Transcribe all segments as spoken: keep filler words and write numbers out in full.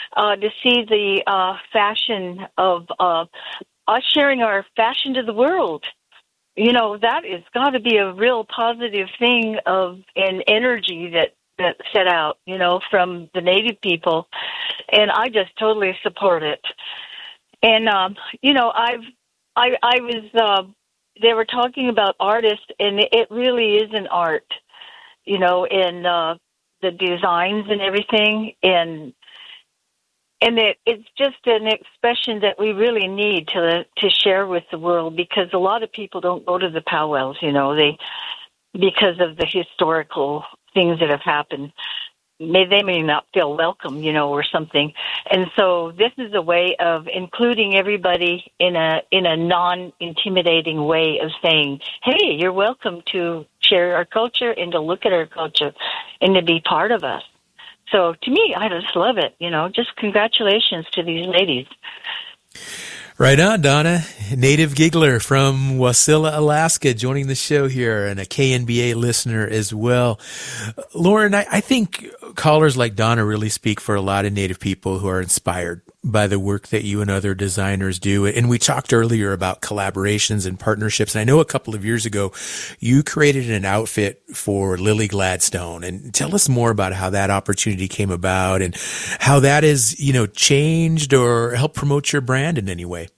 uh, to see the uh, fashion of uh, us sharing our fashion to the world. You know, that is got to be a real positive thing of an energy that, that set out, you know, from the Native people. And I just totally support it. And, um, you know, I've, I, I was, uh, they were talking about artists, and it really is an art, you know, in uh, the designs and everything. And, and it, it's just an expression that we really need to to share with the world, because a lot of people don't go to the powwows, you know, they because of the historical things that have happened. May, they may not feel welcome, you know, or something. And so this is a way of including everybody in a in a non-intimidating way of saying, hey, you're welcome to share our culture and to look at our culture and to be part of us. So to me, I just love it, you know, just congratulations to these ladies. Right on, Donna. Native Giggler from Wasilla, Alaska, joining the show here, and a K N B A listener as well. Lauren, I, I think callers like Donna really speak for a lot of Native people who are inspired by the work that you and other designers do. And we talked earlier about collaborations and partnerships. And I know a couple of years ago, you created an outfit for Lily Gladstone. And tell us more about how that opportunity came about and how that has, you know, changed or helped promote your brand in any way.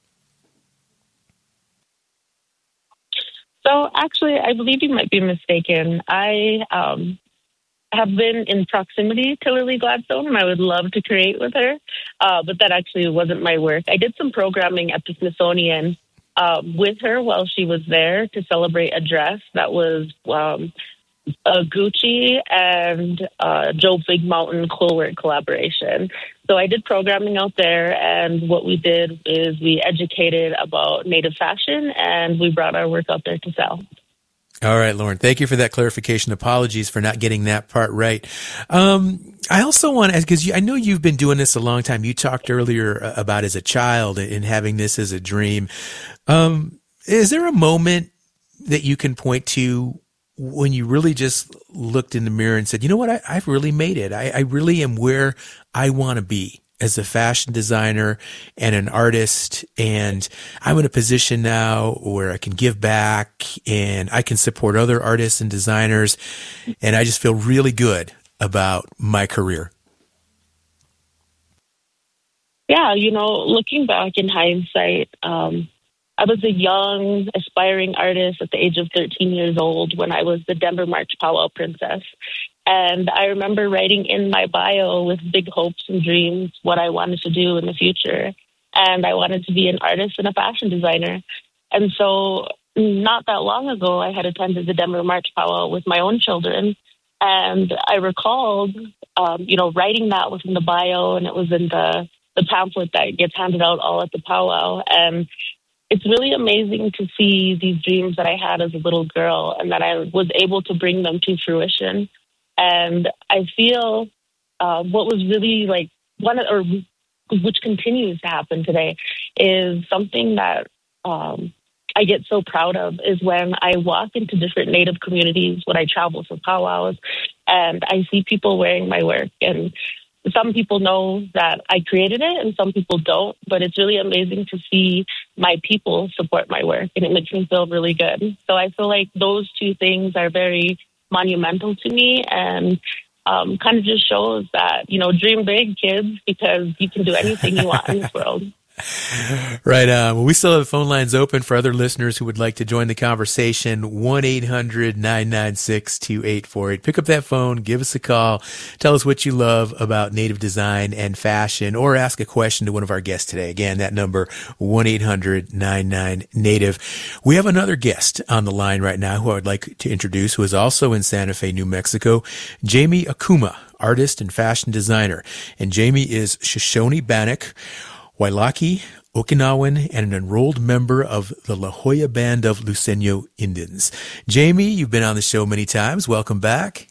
So actually, I believe you might be mistaken. I um, have been in proximity to Lily Gladstone, and I would love to create with her, uh, but that actually wasn't my work. I did some programming at the Smithsonian uh, with her while she was there to celebrate a dress that was um, a Gucci and uh, Joe Big Mountain Coolwork collaboration. So I did programming out there, and what we did is we educated about Native fashion, and we brought our work out there to sell. All right, Lauren, thank you for that clarification. Apologies for not getting that part right. Um, I also want to ask, because I know you've been doing this a long time. You talked earlier about as a child and having this as a dream. Um, is there a moment that you can point to when you really just looked in the mirror and said, you know what, I, I've really made it. I, I really am where I want to be as a fashion designer and an artist, and I'm in a position now where I can give back and I can support other artists and designers, and I just feel really good about my career? Yeah, you know, looking back in hindsight, um, I was a young, aspiring artist at the age of thirteen years old when I was the Denver March Powwow Princess. And I remember writing in my bio with big hopes and dreams what I wanted to do in the future. And I wanted to be an artist and a fashion designer. And so not that long ago, I had attended the Denver March Powwow with my own children. And I recalled, um, you know, writing that was in the bio, and it was in the, the pamphlet that gets handed out all at the powwow. And it's really amazing to see these dreams that I had as a little girl and that I was able to bring them to fruition. And I feel uh, what was really like one, or which continues to happen today, is something that um, I get so proud of is when I walk into different Native communities, when I travel for powwows, and I see people wearing my work. And some people know that I created it and some people don't, but it's really amazing to see my people support my work, and it makes me feel really good. So I feel like those two things are very monumental to me, and um, kind of just shows that, you know, dream big, kids, because you can do anything you want in this world. Right on. Well, we still have phone lines open for other listeners who would like to join the conversation. one eight hundred nine nine six two eight four eight. Pick up that phone, give us a call, tell us what you love about Native design and fashion, or ask a question to one of our guests today. Again, that number, one eight hundred nine nine Native. We have another guest on the line right now who I would like to introduce, who is also in Santa Fe, New Mexico, Jamie Akuma, artist and fashion designer. And Jamie is Shoshone Bannock, Wailaki, Okinawan, and an enrolled member of the La Jolla Band of Luiseño Indians. Jamie, you've been on the show many times. Welcome back.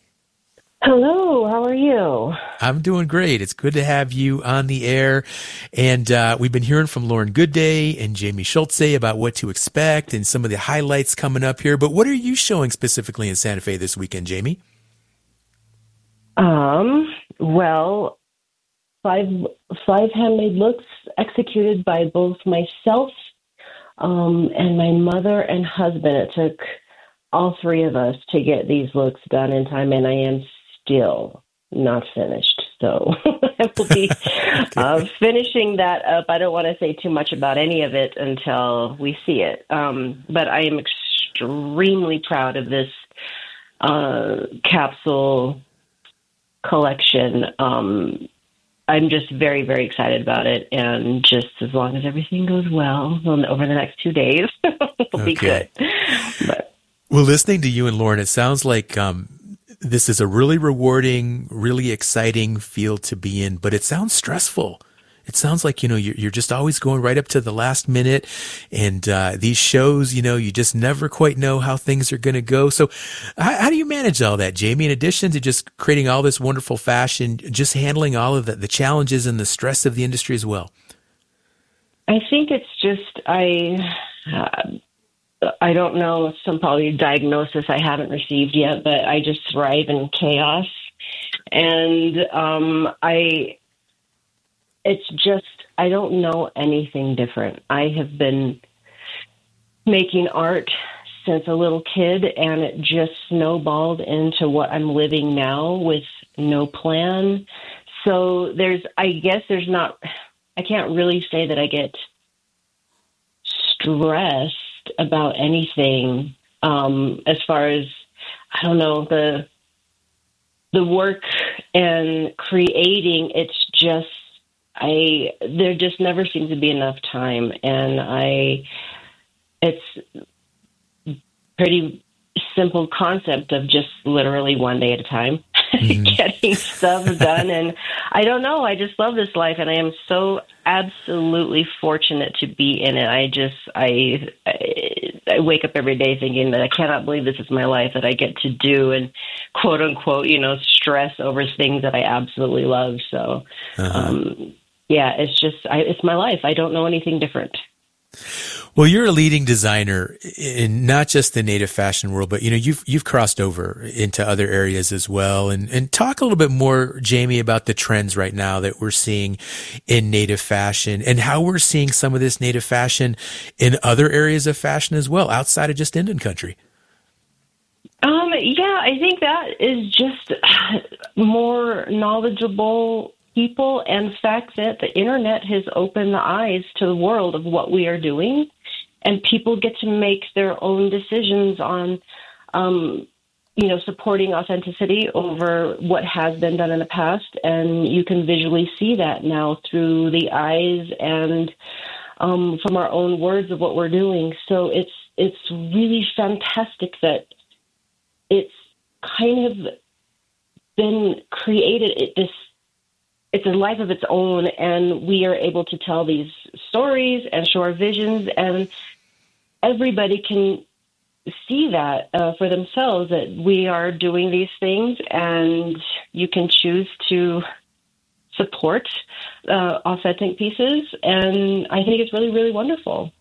Hello, how are you? I'm doing great. It's good to have you on the air. And uh, we've been hearing from Lauren Goodday and Jamie Schultze about what to expect and some of the highlights coming up here. But what are you showing specifically in Santa Fe this weekend, Jamie? Um, well, five five handmade looks executed by both myself um, and my mother and husband. It took all three of us to get these looks done in time, and I am still not finished. So I will be okay. uh, finishing that up. I don't want to say too much about any of it until we see it. Um, but I am extremely proud of this uh, capsule collection. Um, I'm just very, very excited about it. And just as long as everything goes well over the next two days, it'll be good. But, well, listening to you and Lauren, it sounds like um, this is a really rewarding, really exciting field to be in, but it sounds stressful. It sounds like, you know, you're, you're just always going right up to the last minute. And uh, these shows, you know, you just never quite know how things are going to go. So how, how do you manage all that, Jamie? In addition to just creating all this wonderful fashion, just handling all of the, the challenges and the stress of the industry as well? I think it's just, I, uh, I don't know, some probably diagnosis I haven't received yet, but I just thrive in chaos. And um, I... It's just, I don't know anything different. I have been making art since a little kid, and it just snowballed into what I'm living now with no plan. So there's, I guess there's not, I can't really say that I get stressed about anything um, as far as, I don't know, the, the work and creating. It's just, I, there just never seems to be enough time, and I, it's pretty simple concept of just literally one day at a time, mm-hmm. getting stuff done. And I don't know, I just love this life, and I am so absolutely fortunate to be in it. I just, I, I, I wake up every day thinking that I cannot believe this is my life, that I get to do and quote unquote, you know, stress over things that I absolutely love. So, uh-huh. um, yeah, it's just, I, it's my life. I don't know anything different. Well, you're a leading designer in not just the native fashion world, but, you know, you've, you've crossed over into other areas as well. And, and talk a little bit more, Jamie, about the trends right now that we're seeing in native fashion and how we're seeing some of this native fashion in other areas of fashion as well, outside of just Indian country. Um, yeah, I think that is just more knowledgeable people, and the fact that the internet has opened the eyes to the world of what we are doing, and people get to make their own decisions on, um, you know, supporting authenticity over what has been done in the past. And you can visually see that now through the eyes and um, from our own words of what we're doing. So it's, it's really fantastic that it's kind of been created, it, this, it's a life of its own, and we are able to tell these stories and show our visions, and everybody can see that uh, for themselves, that we are doing these things, and you can choose to support uh, authentic pieces, and I think it's really, really wonderful.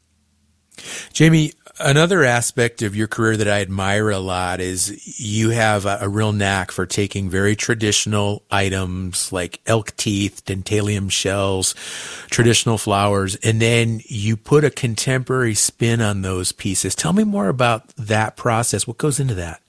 Jamie, another aspect of your career that I admire a lot is you have a, a real knack for taking very traditional items like elk teeth, dentalium shells, traditional flowers, and then you put a contemporary spin on those pieces. Tell me more about that process. What goes into that?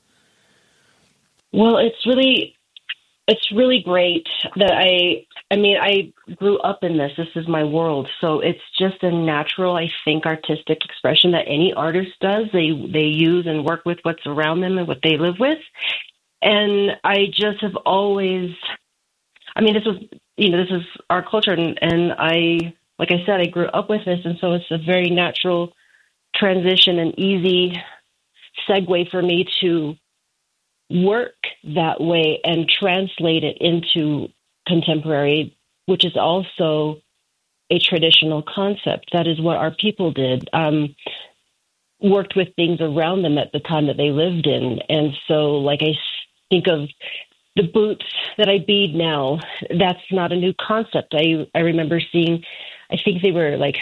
Well, it's really, it's really great that I, I mean, I grew up in this. This is my world. So it's just a natural, I think, artistic expression that any artist does. They they use and work with what's around them and what they live with. And I just have always, I mean, this was, you know, this is our culture. And, and I, like I said, I grew up with this. And so it's a very natural transition and easy segue for me to work that way and translate it into contemporary, which is also a traditional concept. That is what our people did, um, worked with things around them at the time that they lived in. And so, like, I think of the boots that I bead now, that's not a new concept. I, I remember seeing, I think they were like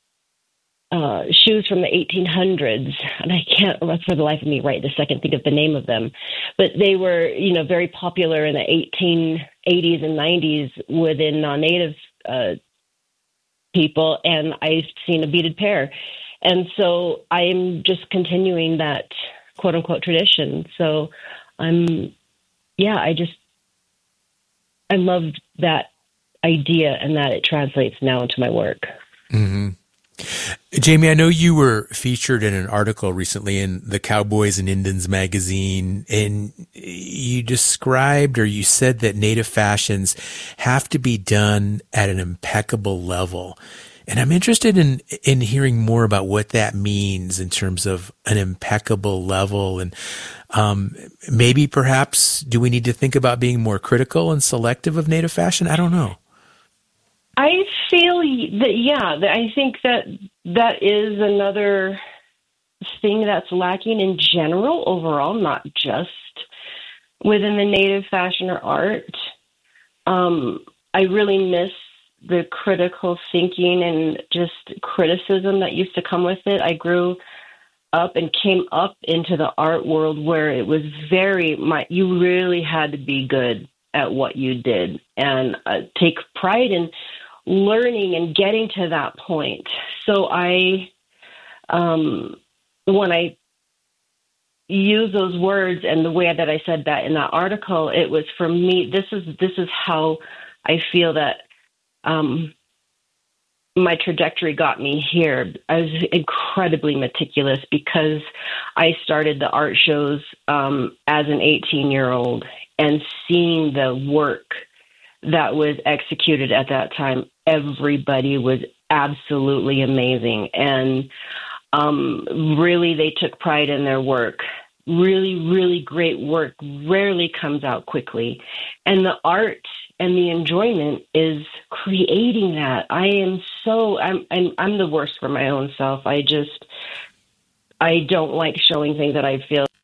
uh, shoes from the eighteen hundreds, and I can't, for the life of me, right this second, think of the name of them. But they were, you know, very popular in the eighteen eighties and nineties within non-native uh, people, and I've seen a beaded pair. And so I'm just continuing that quote unquote tradition. So I'm, yeah, I just, I loved that idea and that it translates now into my work. Mm-hmm. Jamie, I know you were featured in an article recently in the Cowboys and Indians magazine, and you described or you said that Native fashions have to be done at an impeccable level. And I'm interested in, in hearing more about what that means in terms of an impeccable level. And um, maybe perhaps do we need to think about being more critical and selective of Native fashion? I don't know. I feel that, yeah, that I think that that is another thing that's lacking in general, overall, not just within the Native fashion or art. Um, I really miss the critical thinking and just criticism that used to come with it. I grew up and came up into the art world where it was very much, you really had to be good at what you did and uh, take pride in learning and getting to that point. So I, um, when I use those words and the way that I said that in that article, it was for me, this is, this is how I feel that, um, my trajectory got me here. I was incredibly meticulous because I started the art shows, um, as an eighteen year old, and seeing the work that was executed at that time, everybody was absolutely amazing. And um, really, they took pride in their work. Really, really great work rarely comes out quickly. And the art and the enjoyment is creating that. I am so, I'm, I'm, I'm the worst for my own self. I just, I don't like showing things that I feel